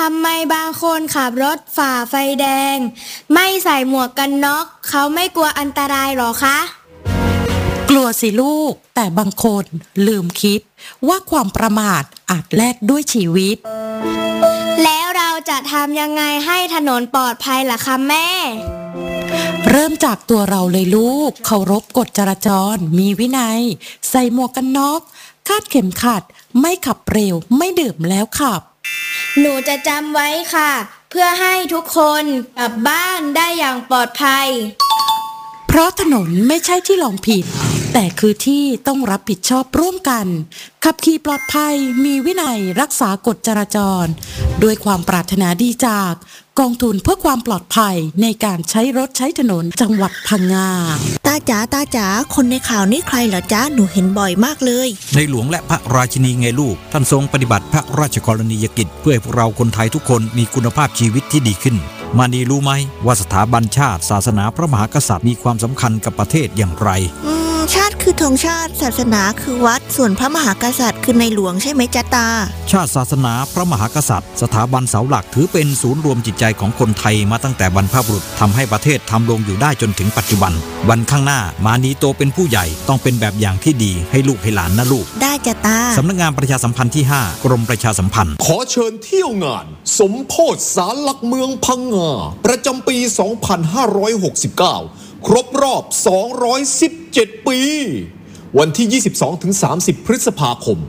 ำไมบางคนขับรถฝ่าไฟแดงไม่ใส่หมวกกันน็อกเขาไม่กลัวอันตรายหรอคะกลัวสิลูกแต่บางคนลืมคิดว่าความประมาทอาจแลกด้วยชีวิตแล้วเราจะทำยังไงให้ถนนปลอดภัยล่ะคะแม่เริ่มจากตัวเราเลยลูกเคารพกฎจราจรมีวินัยใส่หมวกกันน็อกคาดเข็มขัดไม่ขับเร็วไม่ดื่มแล้วขับหนูจะจำไว้ค่ะเพื่อให้ทุกคนกลับบ้านได้อย่างปลอดภัยเพราะถนนไม่ใช่ที่ลองผิดแต่คือที่ต้องรับผิดชอบร่วมกันขับขี่ปลอดภัยมีวินัยรักษากฎจราจรด้วยความปรารถนาดีจากกองทุนเพื่อความปลอดภัยในการใช้รถใช้ถนนจังหวัดพังงาตาจ๋าคนในข่าวนี่ใครเหรอจ๊ะหนูเห็นบ่อยมากเลยในหลวงและพระราชินีไงลูกท่านทรงปฏิบัติพระราชกรณียกิจเพื่อให้พวกเราคนไทยทุกคนมีคุณภาพชีวิตที่ดีขึ้นมานีรู้ไหมว่าสถาบันชาติศาสนาพระมหากษัตริย์มีความสำคัญกับประเทศอย่างไรชาติคือธงชาติศาสนาคือวัดส่วนพระมหากษัตริย์คือในหลวงใช่ไหมจ๊ะตาชาติศาสนาพระมหากษัตริย์สถาบันเสาหลักถือเป็นศูนย์รวมจิตใจของคนไทยมาตั้งแต่บรรพบุรุษทำให้ประเทศทำลงอยู่ได้จนถึงปัจจุบันวันข้างหน้ามานีโตเป็นผู้ใหญ่ต้องเป็นแบบอย่างที่ดีให้ลูกให้หลานนะลูกได้จ้ะตาสำนักงานประชาสัมพันธ์ที่5กรมประชาสัมพันธ์ขอเชิญเที่ยวงานสมโภชศาลหลักเมืองพังงาประจำปี 2569 ครบรอบ 217 ปีวันที่ 22-30 พฤษภาคม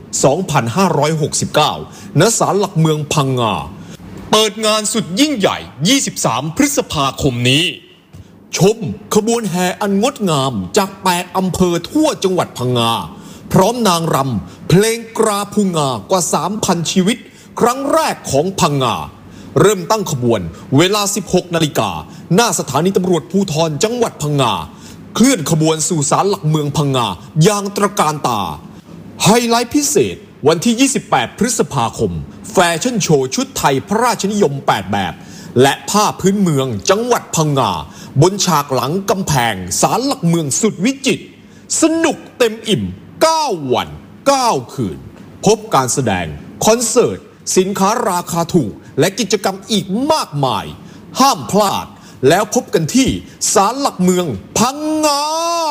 2569 ณ ศาลหลักเมืองพังงาเปิดงานสุดยิ่งใหญ่ 23 พฤษภาคมนี้ชมขบวนแห่อันงดงามจาก8อำเภอทั่วจังหวัดพังงาพร้อมนางรำเพลงกราภูงากว่า 3,000 ชีวิตครั้งแรกของพังงาเริ่มตั้งขบวนเวลา 16 นาฬิกาหน้าสถานีตำรวจภูธรจังหวัดพังงาเคลื่อนขบวนสู่ศาลหลักเมืองพังงาอย่างตระการตาไฮไลท์พิเศษวันที่ 28 พฤษภาคมแฟชั่นโชว์ชุดไทยพระราชนิยม 8 แบบและผ้าพื้นเมืองจังหวัดพังงาบนฉากหลังกำแพงศาลหลักเมืองสุดวิจิตรสนุกเต็มอิ่ม9 วัน 9 คืนพบการแสดงคอนเสิร์ตสินค้าราคาถูกและกิจกรรมอีกมากมายห้ามพลาดแล้วพบกันที่ศาลหลักเมืองพังงา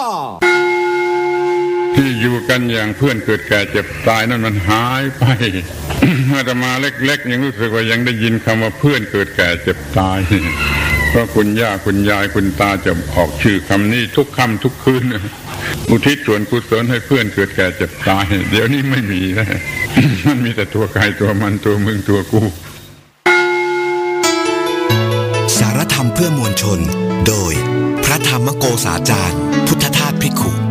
ที่อยู่กันอย่างเพื่อนเกิดแก่เจ็บตายนั่นมันหายไป อาตมาเล็กๆยังรู้สึกว่ายังได้ยินคำว่าเพื่อนเกิดแก่เจ็บตาย เพราะคุณย่าคุณยายคุณตาจะออกชื่อคำนี้ทุกค่ำทุกคืนอุทิศส่วนกุศลให้เพื่อนเกิดแก่เจ็บตายเดี๋ยวนี้ไม่มีแล้ว มันมีแต่ตัวใครตัวมันตัวมึงตัวกูสารธรรมเพื่อมวลชนโดยพระธรรมโกษาจารย์พุทธทาสภิกขุ